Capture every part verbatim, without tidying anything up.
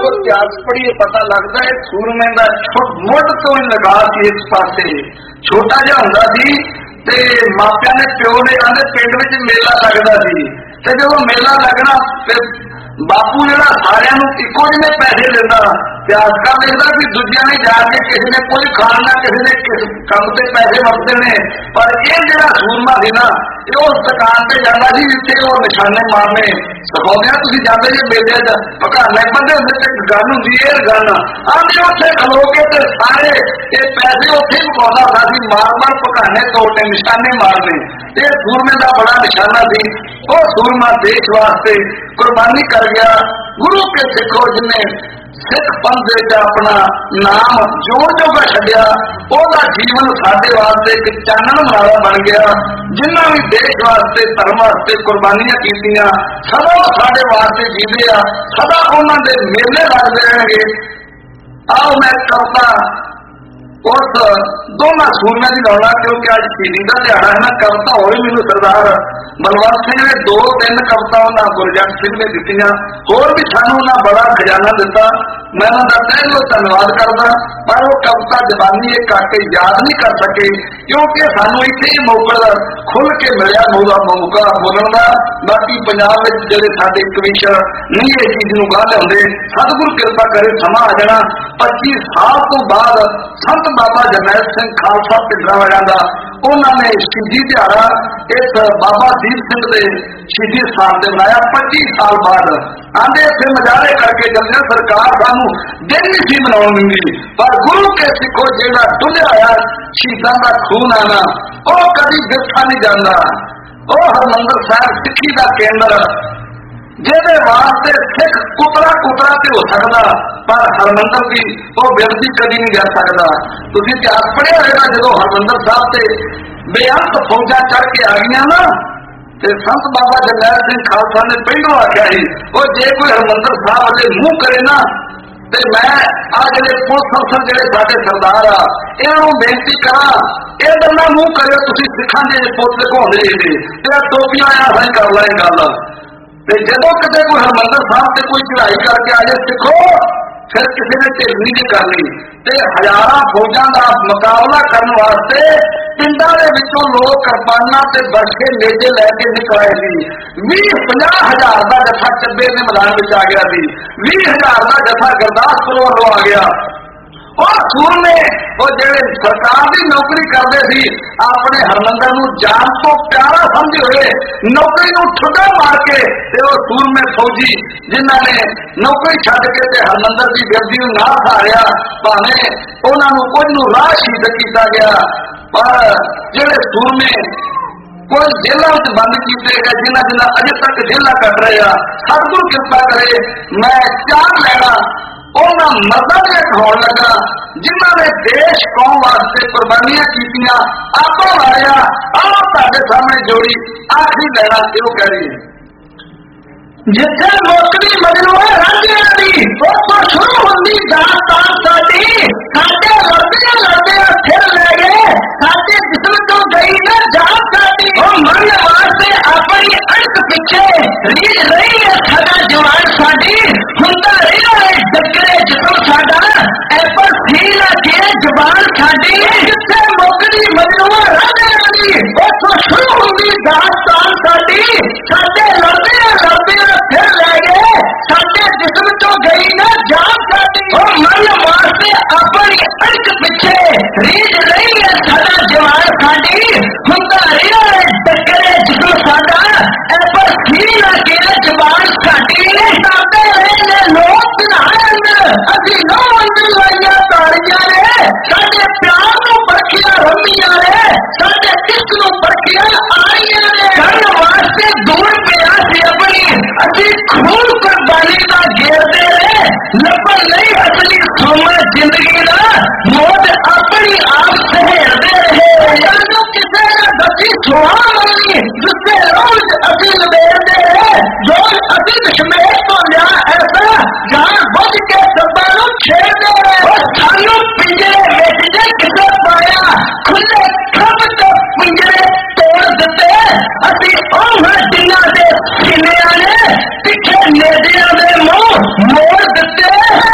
जो इतिहास पढ़िए पता लगता है सूरमे का मुढ़ तो ही लगा सी इस पासे छोटा जिहा हुंदा सी ते मापिया ने प्यो ने आंदे पिंड विच मेला लगदा सी ते जदों मेला लगना ते बापू जिहड़ा सारियां नूं इक्को जिहे पैसे दिंदा इतिहास कर लिखदा भी दूजिया ने जाके किसी ने कोई खाना किसी ने किस काम से पैसे वरते ने पर यह जिहड़ा सूरमा सी ना ये उस दुकान से जाता सी जिथे वो निशाने मारने सिखाते हैं तुसीं जाते जे मेले च पकाने बंदे हुंदे ते गन हुंदी एयर गन आंदे उत्थे खलो के ते सारे ये पैसे उत्थे पकाउंदा हुंदा सी मार मार पकाने तोड़ने निशाने मारने ये सूरमे का बड़ा निशाना सी वो सूरमा देश वास्ते कुर्बानी कर गया गुरु के सिखो जिन्हें सिख पंथ अपना नाम जो जो का छड्या ओदा जीवन साडे वास्ते एक चानण माला बन गया जिन्ना भी देश वास्ते धर्म वास्ते कुर्बानियां कीतियां सदा साडे वास्ते जीवे आ सदा उन्हां दे मेले लगदे रहणगे। आओ मैं कविता उस दोनों सूरमे की लाउणा क्योंकि अज शहीदी का दिहाड़ा है ना कविता होई मैनूं सरदार बलवंत सिंह ने दो तीन कविता उन्होंने गुरजंट सिंह ने दित्तियां होर भी सानूं उन्होंने बड़ा खजाना दिता मैं उनका तहे दिलों धन्नवाद करदा पर वो कविता जबानी एक आके याद नहीं कर सके क्योंकि सानूं इत्थे ही मौका खुल के मिलिया मौका मौका बोलण दा बाकी पंजाब विच जिहड़े साडे कमीशन नहीं इस चीज़ नूं गाह लिआउंदे सतगुरु कृपा करे समा आ जाना पच्चीस साल तो बाद संत बाबा जरनैल सिंह खालसा पिंडरां का उन्होंने शहीदी दिहाड़ा इस बाबा दीप सिंह के शहीदी स्थान से मनाया पच्चीस साल बाद आंदे इतने नजारे करके चलने सरकार सानू दिन नहीं सी मना दी पर गुरु के सिखो जेड़ा डुलिया होया शहीदों का खून आना वह कभी बिरथा नहीं जाता वह हरमंदिर साहिब सिक्खी का केंद्र जिहदे वास्ते सिख कुतरा कुतरा तो हो सकता पर हरमंदिर की वो बेअदबी कभी नहीं जा सकता। तुसीं इतिहास पढ़िया होगा जो हरमंदिर साहब से बेअंत फौजा चढ़ के आ गई ना ते संत बाबा जरनैल सिंह खालसा ने पहलों आख्या ही वो जे कोई हरमंदिर साहब वाले मुंह करे ना ते मैं आ जिहड़े पुलिस अफसर जिहड़े साडे सरदार आ इन्हां नूं बेनती करा ये बंदा मुंह करे तुसीं सिखां दे पुत लुकाउंदे जे ते टोपियां आया सां कर लै गल ते जदों किते कोई हरमंदिर साहब ते कोई चढ़ाई करके आ जाए सिखो फिर किसी ने ढिल नहीं करनी ते हजारां फौजां दा मुकाबला करने वास्ते पिंडां दे विचों लोग किरपानां ते बरछे नेजे लैके निकल आए सी बीस पचास हजार का जत्था चब्बे के मैदान में आ गया सी बीस हजार का जत्था गुरदासपुर वालों आ गया और सूरमे वो जेड़े सरकार की नौकरी करते सी अपने हरमंदिर नूं जान तो प्यारा समझे हुए नौकरी नूं ठुड्डा मार के ते वो सूरमे फौजी जिन्हां ने नौकरी छड्ड के ते हरमंदिर की बेअदबी नूं ना सारिया भावें उन्हां नूं कुछ नूं राह शहीद किया गया पर जेड़े सूरमे कोई जेलों में बंद किए गए जिन्हें जिन्हें अजे तक जेल कट रहे हैं सतगुरु कृपा करे मैं चार लैना उन्होंने मरदा भी होने लगा जिन्होंने देश कौम वास्ते कुर्बानियां कीतियां आपा मारिया आप साडे सामने जोड़ी आखिरी लैना क्यों कह रही है जिथे नौकरी मजनू है रांझे दी उत्थों शुरू होंदी दास्तान साडी साडे लड़दे लड़दे फिर ले गए साडे जिस्म तो गई ना जान साडी ओ मन वास्ते अपनी अड़क पिछे रीझ रही है साडा जवान साडी हुंदा रहा है डगरे जिस्म साडा ऐपर सीला के जवान साडी जिथे नौकरी मजनू है रांझे दी उत्थों शुरू होंदी दास्तान साडी साडे लड़दे लड़दे फिर ले गए साडे जिस्म तो गई ना जान साडी ओ मन वास्ते अपनी अड़क पिछे रीझ रही है साडा जवान साडी हुंदा रहा है डगरे जिस्म साडा ऐपर सीला के जवान साडी साडे रहे लोग बिनाए असीं नौ अंदर लाइया ताड़ियां ने साडे प्यार नूं परखिया रम्मियां ने साडे इश्क नूं परखिया आईयां ने करन वास्ते दूर पिया सी अपनी असीं खून कुर्बानी दा घेरदे रहे लभण नहीं असली सोमा जिंदगी दा मौत अपनी आप सहेड़दे रहे सानू किसे ने दसी सुहा मनी जिससे रोज असीं लबेड़दे रहे रोज असीं दशमेश तो लिया ऐसा जान बुझ के सब्बां नूं छेड़दे रहे और सानू पिंजरे विच जे किसे पाया खुले खब तो पिंजरे तोड़ दिते असीं ओह जिन्हां दे सीनियां ने पिछे नेदियां दे मुंह मोड़ दिते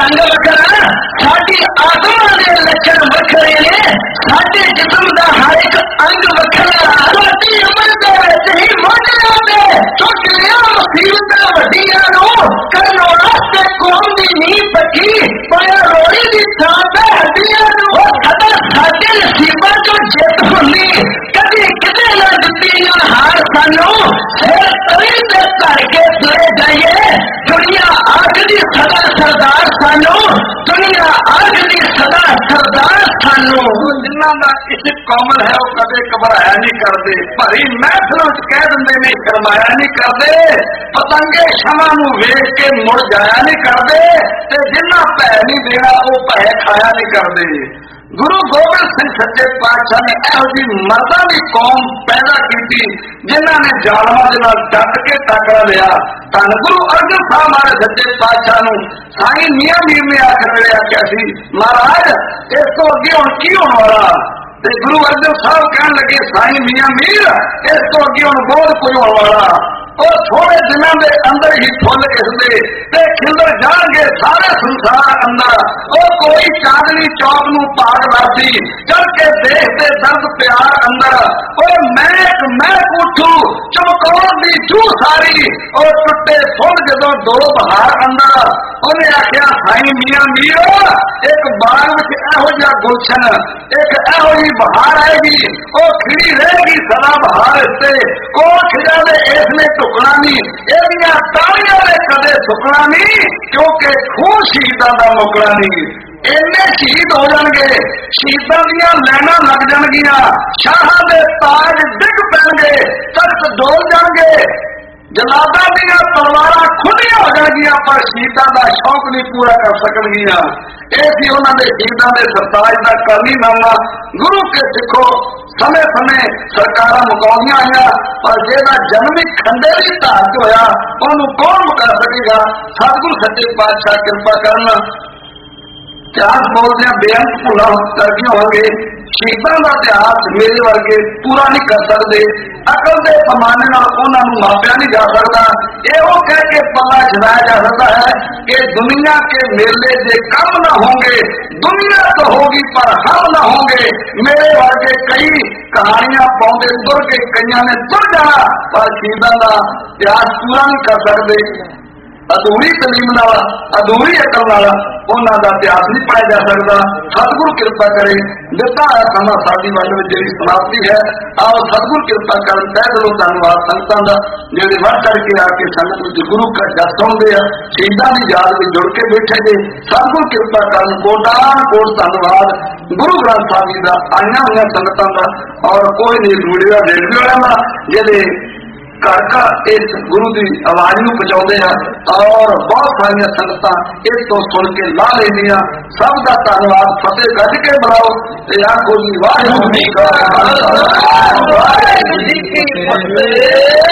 रंग वखरा, साडी आत्मा दे लक्षण वखरे ने, साडे जिस्म दा हर एक अंग वखरा। साडी उम्र दे विच ही मोढियां ते चुक लिया मुसीबतां वड्डियां नूं, करन वास्ते कौम दी नींह पक्की, पाया रोड़ी दी थां ते हड्डियां नूं। सदा साडे नसीबां चों जित हुंदी, कदी किते ना दित्ती ना हार सानू, सिर तवी ते धर के तुरे जाइए। दुनिया आखदी सदा सरदार सानू, दुनिया आखदी सदा सरदार सानू। जिन्हां दा इस कौमल है वो कदे घबराया नहीं करते, भरी महफिलों च कह दिंदे ने शर्माया नहीं करते, पतंगे शमा नूं वेख के मुड़ जाया नहीं करते, ते जिन्हां भै नहीं देना वो भै खाया नहीं करते। गुरु गोबिंद सिंह सच्चे पातशाह ने इहो जी मर्दां दी कौम पैदा की जिन्हां ने जालमां दे नाल डट के टाकरा लिया। धन गुरु अर्जन साहब हमारे सच्चे पातशाह नूं साईं मियां मीर ने आखिर वेले आख्या सी, महाराज इस तो अगे हुण की होण वाला? ते गुरु अर्जन साहब कहन लगे, साईं मियां मीर इस तो अगे हुण बहुत कुछ होण वाला। और थोड़े दिनों के अंदर ही फुल इसके ते खिलर जाएंगे सारे संसार अंदर। और कोई चांदनी चौक नूं पाग लाती चढ़ के देखते दर्द प्यार अंदर। और महक महक उठू चमकौर दी जू सारी, और टुटे फुल जदों दो बहार अंदर। उन्हें आख्या, साईं मियां मीर एक बाग विच इहो जिहा गुलशन, एक इहो जी बहार आएगी, वो खिड़ी रहेगी सदा बहार इसते। कोई खिड़ा दे इसने झुकना नहीं, एदियां तालियां ने कदे सुकना नहीं, क्योंकि खून शहीदां दा मुकना नहीं। इन्ने शहीद हो जाएंगे, शहीदां दियां लैनां लग जाणगियां, शाहां दे ताज डिग पैणगे, तख्त डोल जाएंगे, जलादां दियां तलवारां खुलियां हो जाएगियां, पर शहीदां दा शौक नहीं पूरा कर सकणगियां। ਇਹ ਸੀ ਉਹਨਾਂ ਦੇ ਸ਼ਹੀਦਾਂ ਦੇ ਸਰਤਾਜ ਦਾ ਕਰਨੀਨਾਮਾ। ਗੁਰੂ ਕੇ ਸਿੱਖੋ ਸਮੇਂ ਸਮੇਂ ਸਰਕਾਰਾਂ ਮੁਕਾਉਂਦੀਆਂ ਆਈਆਂ, ਪਰ ਜਿਹਦਾ ਜਨਮ ਹੀ ਖੰਡੇ ਦੀ ਧਾਰ ਚ ਹੋਇਆ ਉਹਨੂੰ ਕੌਣ ਮੁਕਾ ਸਕੇਗਾ? ਸਤਿਗੁਰੂ ਸੱਚੇ ਪਾਤਸ਼ਾਹ ਕਿਰਪਾ ਕਰਨ। ਇਤਿਹਾਸ ਬੋਲਦਿਆਂ ਬੇਅੰਤ ਭੁੱਲਾਂ ਕਰਦੀਆਂ ਹੋਣਗੇ, ਸ਼ਹੀਦਾਂ ਦਾ ਇਤਿਹਾਸ ਮੇਰੇ ਵਰਗੇ ਪੂਰਾ ਨਹੀਂ ਕਰ ਸਕਦੇ। ਅਕਲ ਦੇ ਪੈਮਾਨੇ ਨਾਲ ਉਹਨਾਂ ਨੂੰ ਮਾਪਿਆ ਨਹੀਂ ਜਾ ਸਕਦਾ। ਇਹੋ ਕਹਿ ਕੇ ਪੱਲਾ ਛਡਾਇਆ ਜਾ ਸਕਦਾ ਹੈ कि दुनिया के मेले जे कम न होंगे, दुनिया तो होगी पर हम न होंगे। मेरे वर्गे कई कहानियां पाउंदे तुर के कईयां ने तुर जाना, पर शहीदां दा इतिहास पूरा नहीं कर सकते। अधूरी तलीम नाल अधूरी अकल नाल उन्हां दा इतिहास नहीं पढ़ाया जा सकता। सतगुरु कृपा करे, दिता है समा साडी वंड विच जिहड़ी समाप्ति है। आओ सतगुरु कृपा करन। तह दिलों धन्नवाद संगतां दा जिहड़े वध चढ़ के आके संगत विच गुरु का जस सुणदे आ, शहीदां दी याद विच जुड़ के बैठे जे। सतगुरु कृपा करन। कोटान कोट धन्नवाद गुरु ग्रंथ साहिब जी दा, आईयां होईयां संगतां दा, और कोई नहीं मीडिया रेडियो वालियां दा जिहड़े घर घर इस गुरु की आवाज नूं पहुंचाउंदे आ, और बहुत सारिया संगतां इस तो सुन के ला लैंदियां। सब का धन्नवाद। फतेह गज के बुलाओ ते आखो जी वाहिगुरू जी का खालसा वाहिगुरू जी की फतेह।